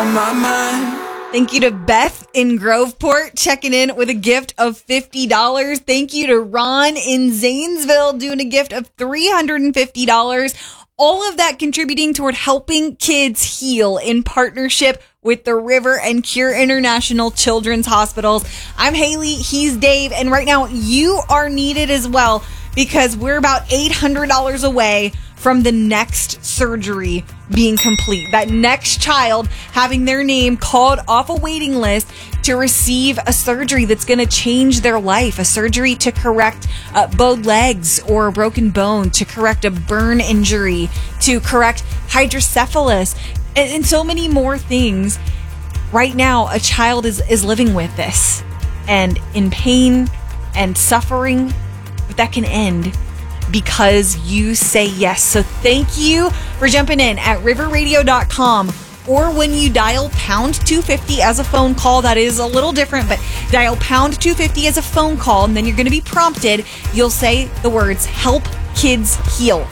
on my mind. Thank you to Beth in Groveport checking in with a gift of $50. Thank you to Ron in Zanesville doing a gift of $350. All of that contributing toward helping kids heal in partnership with the River and Cure International Children's Hospitals. I'm Haley, he's Dave, and right now you are needed as well because we're about $800 away from the next surgery being complete. That next child having their name called off a waiting list to receive a surgery that's going to change their life. A surgery to correct bowed legs or a broken bone, to correct a burn injury, to correct hydrocephalus, and so many more things. Right now, a child is living with this and in pain and suffering, but that can end because you say yes. So thank you for jumping in at riverradio.com, or when you dial pound 250 as a phone call. That is a little different, but dial pound 250 as a phone call, and then you're going to be prompted. You'll say the words, "Help Kids Heal."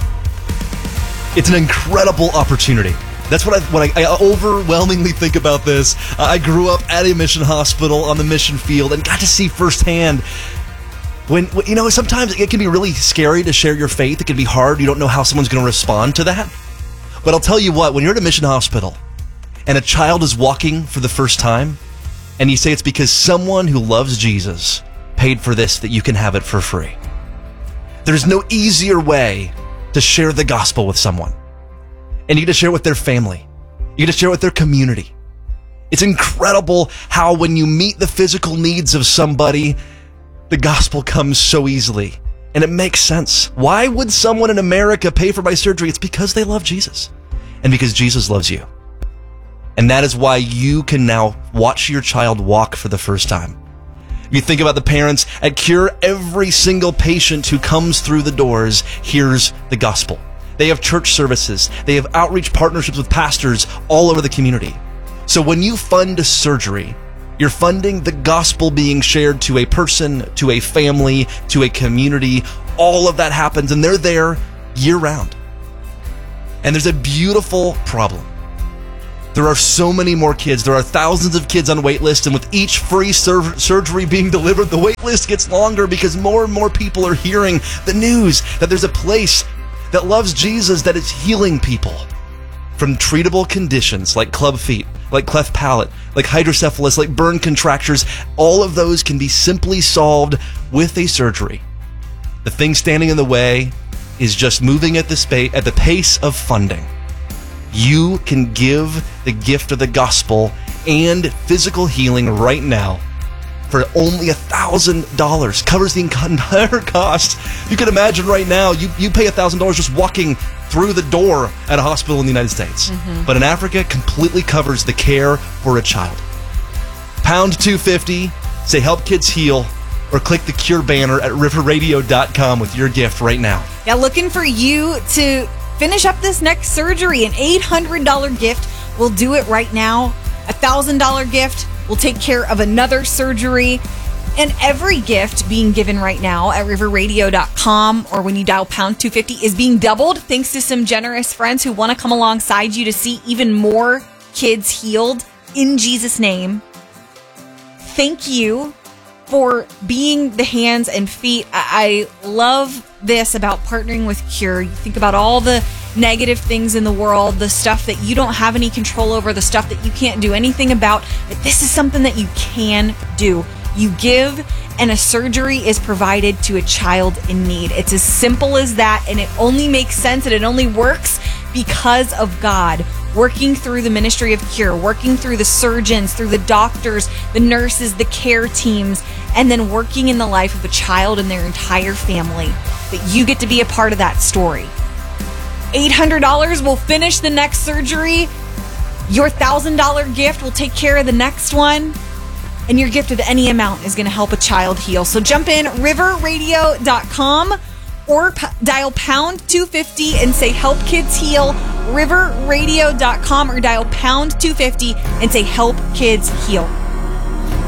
It's an incredible opportunity. That's what I overwhelmingly think about this. I grew up at a mission hospital on the mission field and got to see firsthand when sometimes it can be really scary to share your faith. It can be hard. You don't know how someone's going to respond to that. But I'll tell you what, when you're at a mission hospital and a child is walking for the first time and you say it's because someone who loves Jesus paid for this that you can have it for free. There's no easier way to share the gospel with someone. And you get to share it with their family. You get to share it with their community. It's incredible how when you meet the physical needs of somebody, the gospel comes so easily. And it makes sense. Why would someone in America pay for my surgery? It's because they love Jesus. And because Jesus loves you. And that is why you can now watch your child walk for the first time. If you think about the parents at Cure, every single patient who comes through the doors hears the gospel. They have church services. They have outreach partnerships with pastors all over the community. So when you fund a surgery, you're funding the gospel being shared to a person, to a family, to a community. All of that happens, and they're there year-round. And there's a beautiful problem. There are so many more kids. There are thousands of kids on wait lists, and with each free surgery being delivered, the wait list gets longer because more and more people are hearing the news that there's a place that loves Jesus, that is healing people from treatable conditions like club feet, like cleft palate, like hydrocephalus, like burn contractures. All of those can be simply solved with a surgery. The thing standing in the way is just moving at the pace of funding. You can give the gift of the gospel and physical healing right now for only $1,000. Covers the entire cost. You can imagine right now, you pay $1,000 just walking through the door at a hospital in the United States. Mm-hmm. But in Africa, completely covers the care for a child. Pound 250, say "Help Kids Heal," or click the Cure banner at riverradio.com with your gift right now. Yeah, looking for you to finish up this next surgery. An $800 gift will do it right now. A $1,000 gift will take care of another surgery. And every gift being given right now at riverradio.com or when you dial pound 250 is being doubled thanks to some generous friends who want to come alongside you to see even more kids healed in Jesus' name. Thank you for being the hands and feet. I love this about partnering with Cure. You think about all the negative things in the world, the stuff that you don't have any control over, the stuff that you can't do anything about, but this is something that you can do. You give, and a surgery is provided to a child in need. It's as simple as that, and it only makes sense, and it only works because of God working through the ministry of Cure, working through the surgeons, through the doctors, the nurses, the care teams, and then working in the life of a child and their entire family. That you get to be a part of that story. $800 will finish the next surgery. Your $1,000 gift will take care of the next one. And your gift of any amount is going to help a child heal. So jump in, riverradio.com, or dial pound 250 and say "Help Kids Heal." Riverradio.com, or dial pound 250 and say "Help Kids Heal."